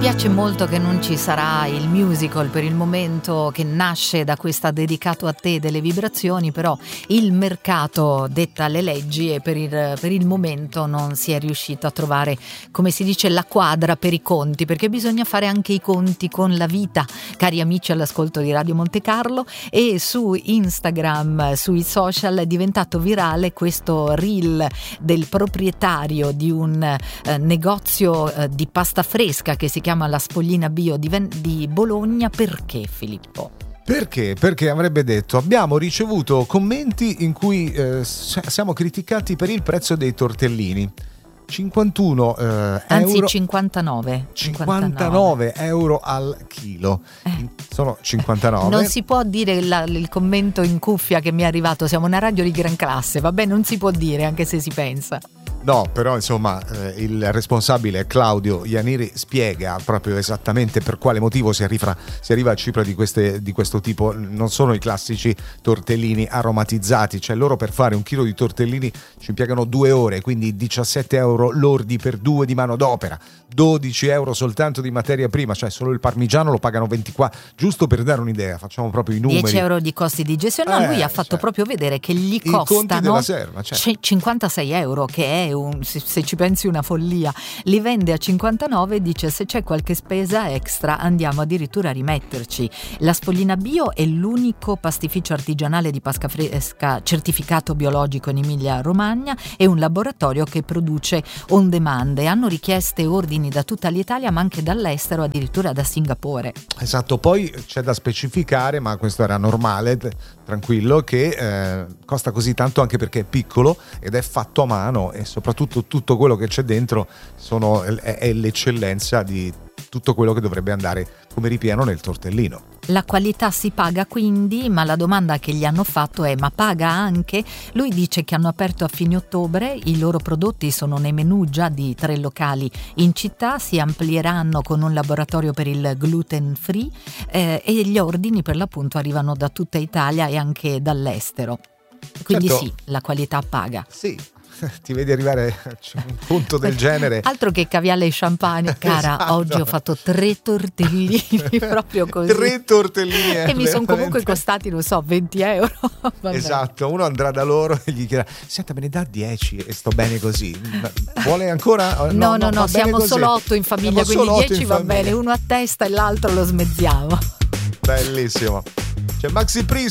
dispiace molto che non ci sarà il musical per il momento, che nasce da questa Dedicato a te delle vibrazioni, però il mercato detta le leggi e per il momento non si è riuscito a trovare, come si dice, la quadra per i conti, perché bisogna fare anche i conti con la vita, cari amici all'ascolto di Radio Monte Carlo. E su Instagram, sui social, è diventato virale questo reel del proprietario di un negozio di pasta fresca che si chiama La Spoglina Bio di Bologna. Perché, Filippo? Perché? Perché avrebbe detto: abbiamo ricevuto commenti in cui siamo criticati per il prezzo dei tortellini. 51 anzi euro, 59 euro al chilo. Sono 59. Non si può dire il commento in cuffia che mi è arrivato: siamo una radio di gran classe, vabbè, non si può dire, anche se si pensa. No, però insomma il responsabile Claudio Ianiri spiega proprio esattamente per quale motivo si arriva a cifre di questo tipo. Non sono i classici tortellini aromatizzati, cioè loro per fare un chilo di tortellini ci impiegano 2 ore, quindi 17 euro lordi per 2 di manodopera, 12 euro soltanto di materia prima, cioè solo il parmigiano lo pagano 24, giusto per dare un'idea, facciamo proprio i numeri. 10 euro di costi di gestione, lui ha fatto proprio vedere che gli costano serva, certo. 56 euro, che è se ci pensi una follia. Li vende a 59 e dice: se c'è qualche spesa extra andiamo addirittura a rimetterci. La Spoglina Bio è l'unico pastificio artigianale di pasta fresca certificato biologico in Emilia Romagna e un laboratorio che produce on demand. Hanno richieste ordini da tutta l'Italia, ma anche dall'estero, addirittura da Singapore. Esatto, poi c'è da specificare, ma questo era normale, tranquillo, che costa così tanto anche perché è piccolo ed è fatto a mano, e soprattutto tutto quello che c'è dentro è l'eccellenza di tutto quello che dovrebbe andare come ripieno nel tortellino. La qualità si paga quindi, ma la domanda che gli hanno fatto è: ma paga anche? Lui dice che hanno aperto a fine ottobre, i loro prodotti sono nei menù già di 3 locali in città, si amplieranno con un laboratorio per il gluten free e gli ordini per l'appunto arrivano da tutta Italia e anche dall'estero. Quindi certo, sì, la qualità paga. Sì. Ti vedi arrivare a un punto del genere. Altro che caviale e champagne, cara. Esatto. Oggi ho fatto 3 tortellini proprio così. 3 tortellini e mi sono comunque costati, non so, 20 euro. Vabbè. Esatto, uno andrà da loro e gli chiederà: senta, me ne dà 10 e sto bene così, vuole ancora? No, siamo solo 8 in famiglia, quindi 10 va bene, uno a testa e l'altro lo smezziamo. Bellissimo. C'è Maxi Priest